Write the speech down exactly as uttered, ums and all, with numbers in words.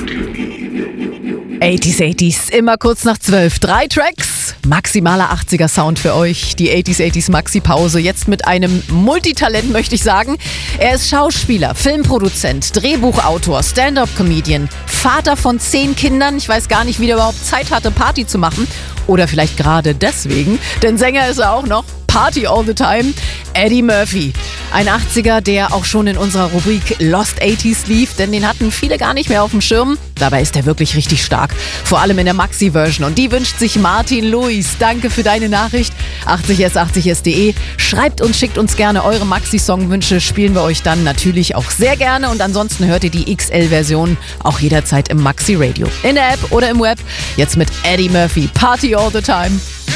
achtziger, achtziger, immer kurz nach zwölf. Drei Tracks, maximaler achtziger Sound für euch. Die achtziger, achtziger Maxi-Pause. Jetzt mit einem Multitalent, möchte ich sagen. Er ist Schauspieler, Filmproduzent, Drehbuchautor, Stand-up-Comedian, Vater von zehn Kindern. Ich weiß gar nicht, wie der überhaupt Zeit hatte, Party zu machen. Oder vielleicht gerade deswegen, denn Sänger ist er auch noch. Party all the time. Eddie Murphy. Ein achtziger, der auch schon in unserer Rubrik Lost achtziger lief, denn den hatten viele gar nicht mehr auf dem Schirm. Dabei ist er wirklich richtig stark. Vor allem in der Maxi-Version. Und die wünscht sich Martin Luis. Danke für deine Nachricht. achtzig s achtzig s punkt de. Schreibt uns, schickt uns gerne eure Maxi-Song-Wünsche. Spielen wir euch dann natürlich auch sehr gerne. Und ansonsten hört ihr die X L-Version auch jederzeit im Maxi-Radio. In der App oder im Web. Jetzt mit Eddie Murphy. Party all the time.